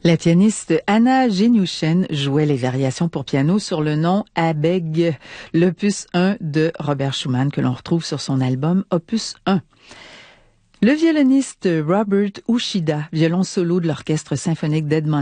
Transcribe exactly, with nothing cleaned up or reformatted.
La pianiste Anna Genyushen jouait les variations pour piano sur le nom Abegg, l'opus un de Robert Schumann que l'on retrouve sur son album Opus un. Le violoniste Robert Uchida, violon solo de l'Orchestre symphonique d'Edmonton,